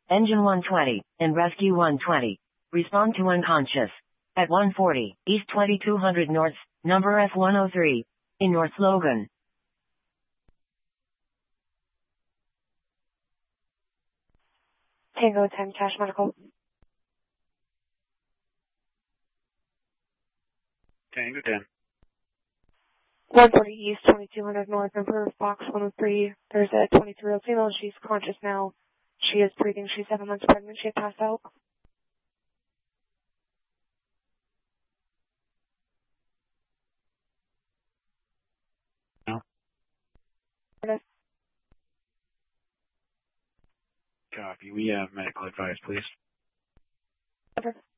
Engine 120, and Rescue 120. Respond to unconscious. At 140, East 2200 North, number F103. In North Logan. Tango 10, Cash Medical. Tango 10. 140 East 2200 North, number Fox 103. There's a 23-year-old female. She's conscious now. She is breathing. She's 7 months pregnant. She had passed out. No. Copy. We have medical advice, please. Okay.